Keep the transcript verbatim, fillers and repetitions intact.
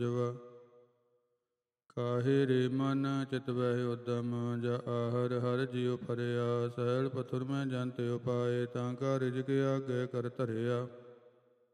ਜਵਾ ਕਾਹੇ ਰੇ ਮਨ ਚਿਤ ਵਹਿ ਉਦਮ ਜਾ ਆਹਰ ਹਰ ਜਿਉ ਫਰਿਆ ਸਹਿਲ ਪਥੁਰ ਮੈਂ ਜੰਤ ਉਪਾਏ ਤਾਂ ਕਾ ਰਿਜਕ ਆਗੇ ਕਰ ਧਰਿਆ